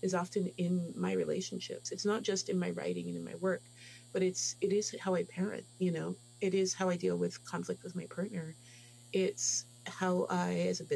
is often in my relationships. It's not just in my writing and in my work, but it is how I parent, you know. It is how I deal with conflict with my partner. It's how I, as a